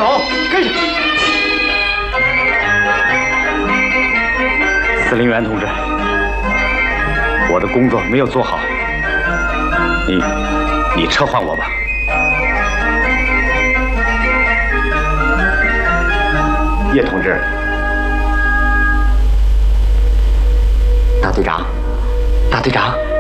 走，跟上。司令员同志，我的工作没有做好，你撤换我吧。叶同志，大队长，大队长。